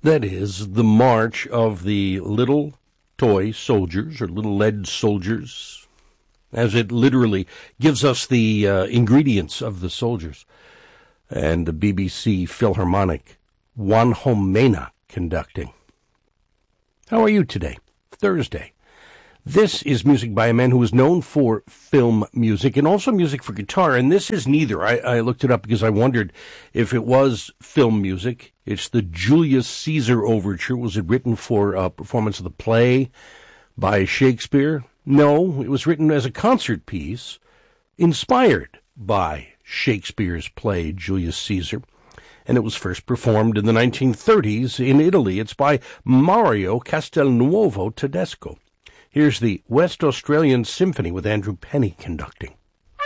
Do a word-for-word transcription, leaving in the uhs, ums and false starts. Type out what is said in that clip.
That is the march of the little toy soldiers, or little lead soldiers, as it literally gives us the uh, ingredients of the soldiers. And the B B C Philharmonic, Juan Jomena conducting. How are you today? Thursday. This is music by a man who is known for film music and also music for guitar, and this is neither. I, I looked it up because I wondered if it was film music. It's the Julius Caesar Overture. Was it written for a performance of the play by Shakespeare? No, it was written as a concert piece inspired by Shakespeare's play Julius Caesar, and it was first performed in the nineteen thirties in Italy. It's by Mario Castelnuovo Tedesco. Here's the West Australian Symphony with Andrew Penny conducting.